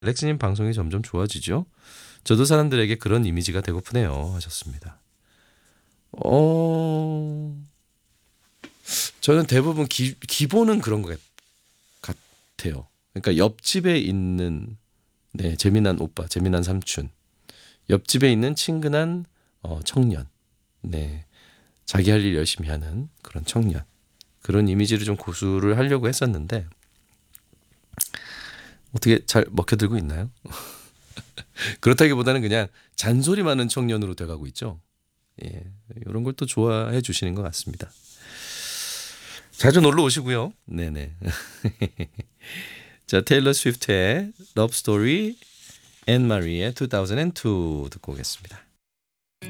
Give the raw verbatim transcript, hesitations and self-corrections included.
알렉스님 방송이 점점 좋아지죠. 저도 사람들에게 그런 이미지가 되고프네요 하셨습니다. 어, 저는 대부분 기, 기본은 그런 것 같아요. 그러니까 옆집에 있는 네, 재미난 오빠, 재미난 삼촌, 옆집에 있는 친근한 어, 청년, 네, 자기 할 일 열심히 하는 그런 청년, 그런 이미지를 좀 고수를 하려고 했었는데 어떻게 잘 먹혀들고 있나요? 그렇다기보다는 그냥 잔소리 많은 청년으로 돼가고 있죠. 예, 이런 걸 또 좋아해 주시는 것 같습니다. 자주 놀러 오시고요. 네네. 자, 테일러 스위프트의 Love Story, 앤 마리의 이천이 듣고 오겠습니다.